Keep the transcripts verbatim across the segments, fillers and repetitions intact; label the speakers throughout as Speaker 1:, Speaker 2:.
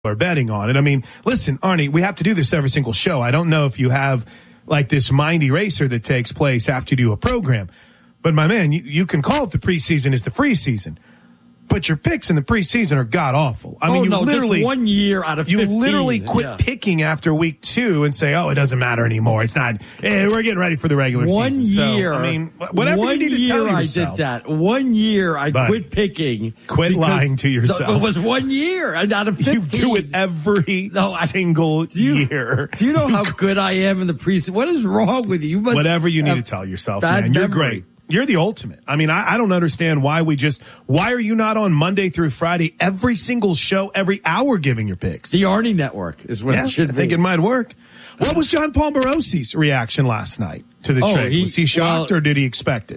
Speaker 1: are betting on it. I mean, listen, Arnie, we have to do this every single show. I don't know if you have like this mind eraser that takes place after you do a program, but my man, you, you can call it the preseason is the free season. But your picks in the preseason are god awful. I
Speaker 2: oh,
Speaker 1: mean, you
Speaker 2: no,
Speaker 1: literally
Speaker 2: just one year out of
Speaker 1: you
Speaker 2: fifteen.
Speaker 1: literally quit
Speaker 2: yeah.
Speaker 1: picking after week two and say, "Oh, it doesn't matter anymore. It's not. Eh, we're getting ready for the regular
Speaker 2: one
Speaker 1: season."
Speaker 2: Year,
Speaker 1: so, I mean, whatever
Speaker 2: one
Speaker 1: you need to
Speaker 2: year
Speaker 1: tell
Speaker 2: I
Speaker 1: yourself.
Speaker 2: did that. One year I
Speaker 1: But
Speaker 2: quit picking.
Speaker 1: Quit lying to yourself.
Speaker 2: It was one year out of fifteen.
Speaker 1: You do it every
Speaker 2: no, I,
Speaker 1: single
Speaker 2: do you,
Speaker 1: year.
Speaker 2: Do you know how good I am in the preseason? What is wrong with you? you must
Speaker 1: whatever you need to tell yourself, man. You're
Speaker 2: memory.
Speaker 1: great. You're the ultimate. I mean, I, I don't understand why we just, why are you not on Monday through Friday, every single show, every hour giving your picks?
Speaker 2: The Arnie Network is what
Speaker 1: yeah,
Speaker 2: it should
Speaker 1: I
Speaker 2: be.
Speaker 1: think it might work. What was John Palmerosi's reaction last night to the
Speaker 2: oh,
Speaker 1: trade?
Speaker 2: He,
Speaker 1: was he shocked
Speaker 2: well,
Speaker 1: or did he expect it?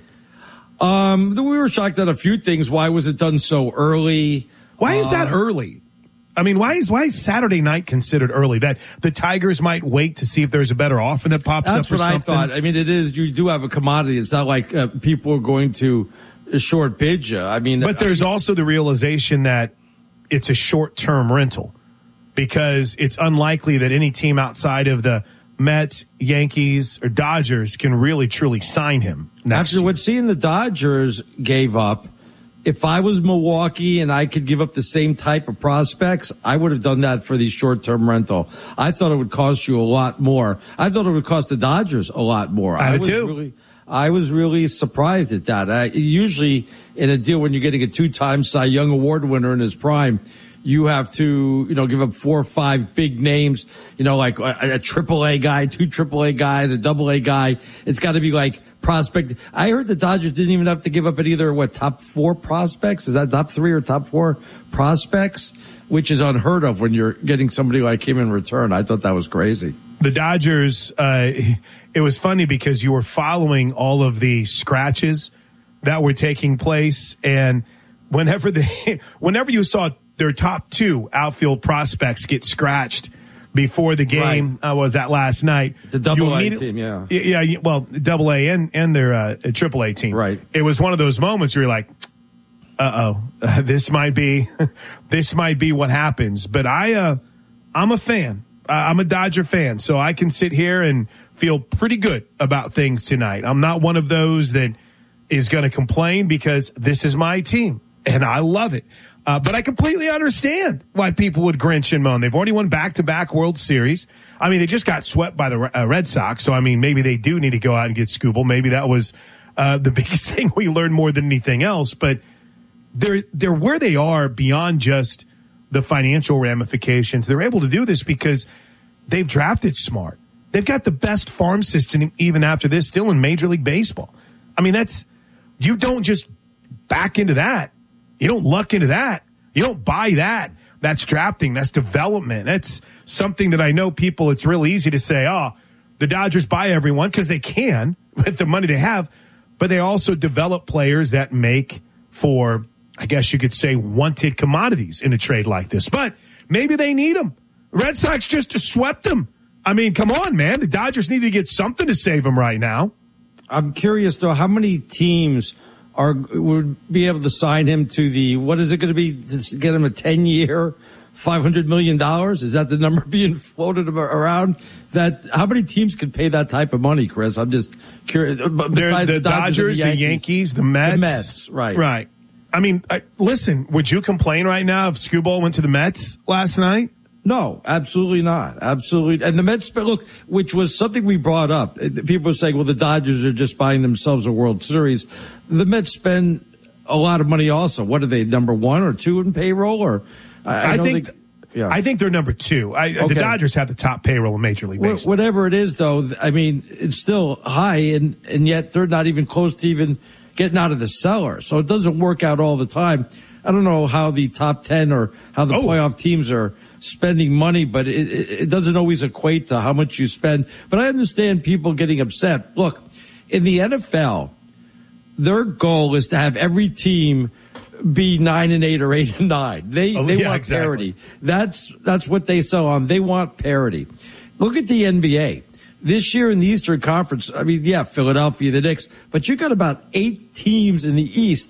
Speaker 2: Um, we were shocked at a few things. Why was it done so early?
Speaker 1: Why is
Speaker 2: uh,
Speaker 1: that early? I mean, why is why is Saturday night considered early? That the Tigers might wait to see if there's a better offer that pops
Speaker 2: That's
Speaker 1: up or
Speaker 2: what
Speaker 1: something?
Speaker 2: I thought. I mean, it is, you do have a commodity. It's not like uh, people are going to short bid you. I mean,
Speaker 1: but there's also the realization that it's a short-term rental because it's unlikely that any team outside of the Mets, Yankees, or Dodgers can really truly sign him next
Speaker 2: after
Speaker 1: year.
Speaker 2: what seeing the Dodgers gave up. If I was Milwaukee and I could give up the same type of prospects, I would have done that for the short-term rental. I thought it would cost you a lot more. I thought it would cost the Dodgers a lot more.
Speaker 1: I,
Speaker 2: I
Speaker 1: did
Speaker 2: was
Speaker 1: too.
Speaker 2: really, I was really surprised at that. I, usually in a deal when you're getting a two-time Cy Young Award winner in his prime, you have to, you know, give up four or five big names, you know, like a, a triple A guy, two triple A guys, a double A guy. It's got to be like prospect. I heard the Dodgers didn't even have to give up any of their, what, top four prospects? Is that top three or top four prospects? Which is unheard of when you're getting somebody like him in return. I thought that was crazy.
Speaker 1: The Dodgers, uh, it was funny because you were following all of the scratches that were taking place. And whenever they, whenever you saw their top two outfield prospects get scratched before the game, right. uh, was that last night?
Speaker 2: The double A team, yeah.
Speaker 1: Yeah, well, double A and, and their, uh, triple A team.
Speaker 2: Right.
Speaker 1: It was one of those moments where you're like, uh-oh, uh, this might be, this might be what happens. But I, uh, I'm a fan. Uh, I'm a Dodger fan, so I can sit here and feel pretty good about things tonight. I'm not one of those that is going to complain because this is my team and I love it. Uh, but I completely understand why people would grinch and moan. They've already won back-to-back World Series. I mean, they just got swept by the uh, Red Sox, so I mean, maybe they do need to go out and get Skubal. Maybe that was uh, the biggest thing we learned more than anything else. But they're they're where they are beyond just the financial ramifications. They're able to do this because they've drafted smart. They've got the best farm system even after this still in Major League Baseball. I mean, that's you don't just back into that. You don't luck into that. You don't buy that. That's drafting. That's development. That's something that I know people, it's real easy to say, oh, the Dodgers buy everyone because they can with the money they have, but they also develop players that make for, I guess you could say, wanted commodities in a trade like this. But maybe they need them. Red Sox just swept them. I mean, come on, man. The Dodgers need to get something to save them right now.
Speaker 2: I'm curious, though, how many teams are would be able to sign him to the, what is it going to be, to get him a ten-year, five hundred million dollars? Is that the number being floated around? That how many teams could pay that type of money, Chris? I'm just curious.
Speaker 1: Besides the, the Dodgers, the Yankees, the Yankees, the Mets.
Speaker 2: The Mets, right.
Speaker 1: Right. I mean, I, listen, would you complain right now if Skubal went to the Mets last night?
Speaker 2: No, absolutely not. Absolutely. And the Mets, look, which was something we brought up. People were saying, well, the Dodgers are just buying themselves a World Series. The Mets spend a lot of money also. What are they, number one or two in payroll? Or I, I,
Speaker 1: I
Speaker 2: don't
Speaker 1: think,
Speaker 2: think yeah.
Speaker 1: I think they're number two. I, okay. The Dodgers have the top payroll in Major League Baseball.
Speaker 2: Whatever it is, though, I mean, it's still high, and, and yet they're not even close to even getting out of the cellar. So it doesn't work out all the time. I don't know how the top ten or how the oh. playoff teams are spending money, but it, it doesn't always equate to how much you spend. But I understand people getting upset. Look, in the N F L, their goal is to have every team be nine and eight or eight and nine. They
Speaker 1: oh,
Speaker 2: they
Speaker 1: yeah,
Speaker 2: want
Speaker 1: exactly.
Speaker 2: parity. That's that's what they sell on. They want parity. Look at the N B A. This year in the Eastern Conference, I mean, yeah, Philadelphia, the Knicks, but you got about eight teams in the East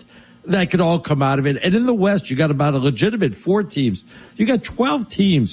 Speaker 2: that could all come out of it. And in the West, you got about a legitimate four teams. You got twelve teams